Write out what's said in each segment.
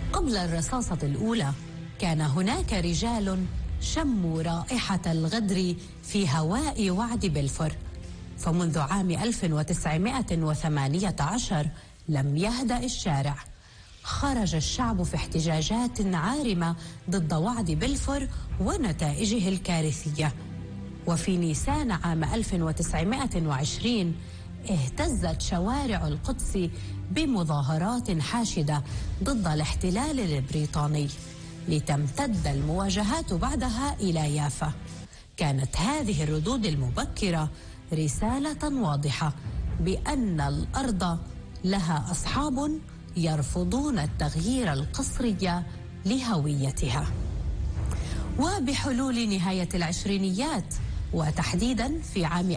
قبل الرصاصة الأولى كان هناك رجال شموا رائحة الغدر في هواء وعد بلفور، فمنذ عام 1918 لم يهدأ الشارع. خرج الشعب في احتجاجات عارمة ضد وعد بلفور ونتائجه الكارثية. وفي نيسان عام 1920 اهتزت شوارع القدس بمظاهرات حاشدة ضد الاحتلال البريطاني، لتمتد المواجهات بعدها إلى يافا. كانت هذه الردود المبكرة رسالة واضحة بأن الأرض لها أصحاب يرفضون التغيير القسري لهويتها. وبحلول نهاية العشرينيات وتحديدا في عام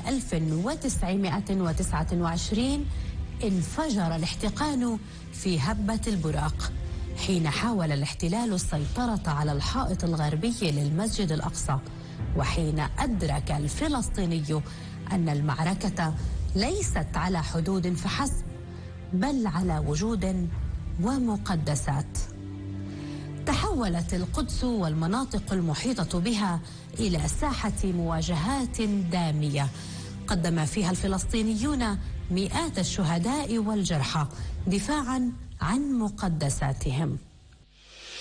1929 انفجر الاحتقان في هبة البراق، حين حاول الاحتلال السيطرة على الحائط الغربي للمسجد الأقصى، وحين أدرك الفلسطيني أن المعركة ليست على حدود فحسب، بل على وجود ومقدسات. تحولت القدس والمناطق المحيطة بها إلى ساحة مواجهات دامية قدم فيها الفلسطينيون مئات الشهداء والجرحى دفاعا عن مقدساتهم.